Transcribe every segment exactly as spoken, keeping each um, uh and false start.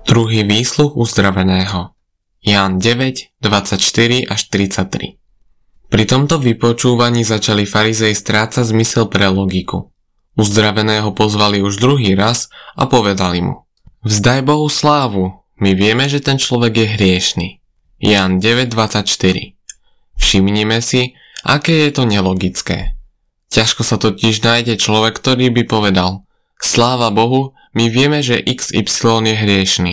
Druhý výsluch uzdraveného. Ján deväť, dvadsaťštyri až tridsaťtri. Pri tomto vypočúvaní začali farizei strácať zmysel pre logiku. Uzdraveného pozvali už druhý raz a povedali mu: Vzdaj Bohu slávu, my vieme, že ten človek je hriešny. Ján deväť, dvadsaťštyri. Všimnime si, aké je to nelogické. Ťažko sa totiž nájde človek, ktorý by povedal: Sláva Bohu, my vieme, že iks ypsilon je hriešny.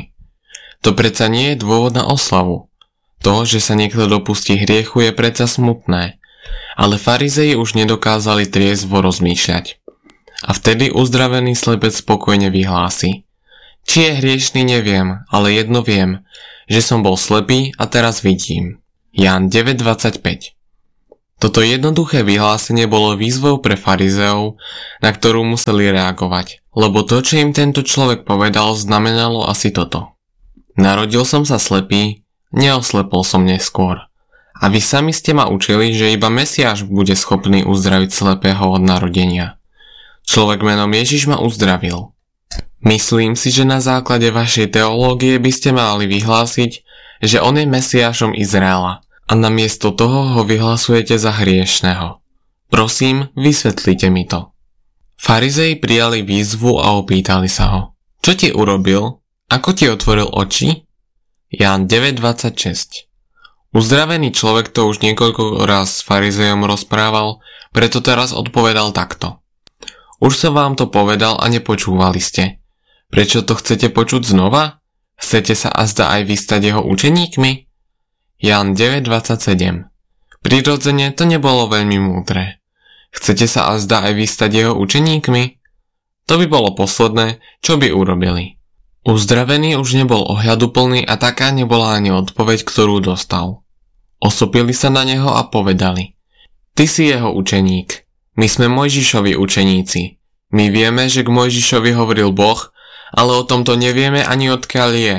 To predsa nie je dôvod na oslavu. To, že sa niekto dopustí hriechu, je predsa smutné. Ale farizei už nedokázali triezvo rozmýšľať. A vtedy uzdravený slepec spokojne vyhlási: Či je hriešny, neviem, ale jedno viem, že som bol slepý a teraz vidím. Ján deväť, dvadsaťpäť. Toto jednoduché vyhlásenie bolo výzvou pre farizeov, na ktorú museli reagovať, lebo to, čo im tento človek povedal, znamenalo asi toto: Narodil som sa slepý, neoslepol som neskôr. A vy sami ste ma učili, že iba Mesiáš bude schopný uzdraviť slepého od narodenia. Človek menom Ježiš ma uzdravil. Myslím si, že na základe vašej teológie by ste mali vyhlásiť, že on je Mesiášom Izraela, a namiesto toho ho vyhlasujete za hriešného. Prosím, vysvetlite mi to. Farizei prijali výzvu a opýtali sa ho: Čo ti urobil? Ako ti otvoril oči? Ján deväť, dvadsaťšesť. Uzdravený človek to už niekoľko raz s farizejom rozprával, preto teraz odpovedal takto: Už som vám to povedal a nepočúvali ste. Prečo to chcete počuť znova? Chcete sa azda aj vy stať jeho učeníkmi? Ján deväť, dvadsaťsedem. Prirodzene to nebolo veľmi múdre. Chcete sa azda aj vy stať jeho učeníkmi? To by bolo posledné, čo by urobili. Uzdravený už nebol ohľaduplný a taká nebola ani odpoveď, ktorú dostal. Osopili sa na neho a povedali: Ty si jeho učeník, my sme Mojžišovi učeníci. My vieme, že k Mojžišovi hovoril Boh, ale o tomto nevieme ani odkiaľ je.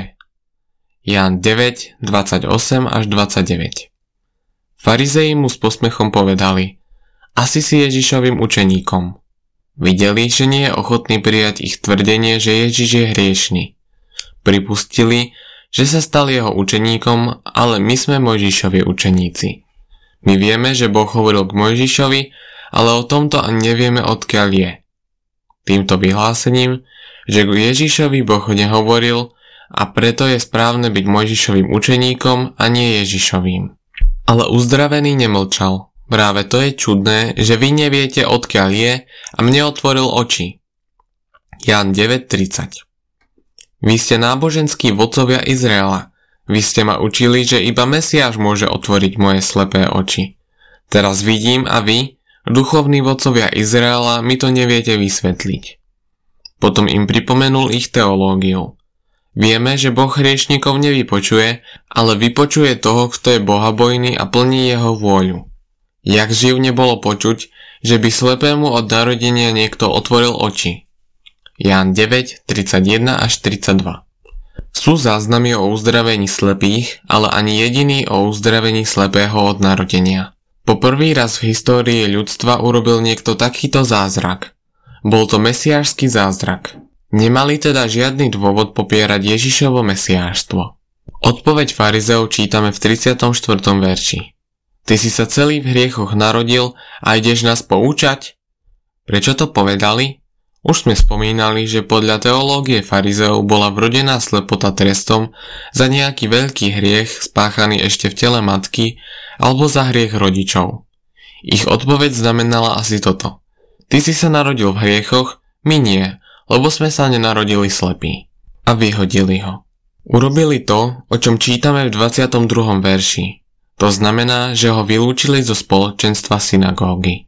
Ján deväť, dvadsaťosem až dvadsaťdeväť. Farizei mu s posmechom povedali: Asi si Ježišovým učeníkom. Videli, že nie je ochotný prijať ich tvrdenie, že Ježiš je hriešny. Pripustili, že sa stal jeho učeníkom, ale my sme Mojžišovi učeníci. My vieme, že Boh hovoril k Mojžišovi, ale o tomto ani nevieme odkiaľ je. Týmto vyhlásením, že k Ježišovi Boh nehovoril, a preto je správne byť Mojžišovým učeníkom a nie Ježišovým. Ale uzdravený nemlčal. Práve to je čudné, že vy neviete odkiaľ je a mne otvoril oči. Ján deväť, tridsať. Vy ste náboženskí vodcovia Izraela. Vy ste ma učili, že iba Mesiáš môže otvoriť moje slepé oči. Teraz vidím a vy, duchovní vodcovia Izraela, mi to neviete vysvetliť. Potom im pripomenul ich teológiu. Vieme, že Boh hriešnikov nevypočuje, ale vypočuje toho, kto je bohabojný a plní jeho vôľu. Jak živ nebolo počuť, že by slepému od narodenia niekto otvoril oči. Ján deväť, tridsaťjeden až tridsaťdva. Sú záznamy o uzdravení slepých, ale ani jediný o uzdravení slepého od narodenia. Po prvý raz v histórii ľudstva urobil niekto takýto zázrak. Bol to mesiášsky zázrak. Nemali teda žiadny dôvod popierať Ježišovo mesiášstvo. Odpoveď farizeov čítame v tridsiatom štvrtom verši. Ty si sa celý v hriechoch narodil a ideš nás poučať? Prečo to povedali? Už sme spomínali, že podľa teológie farizeov bola vrodená slepota trestom za nejaký veľký hriech spáchaný ešte v tele matky alebo za hriech rodičov. Ich odpoveď znamenala asi toto. Ty si sa narodil v hriechoch, my nie, lebo sme sa nenarodili slepí. A vyhodili ho. Urobili to, o čom čítame v dvadsiatom druhom verši. To znamená, že ho vylúčili zo spoločenstva synagógy.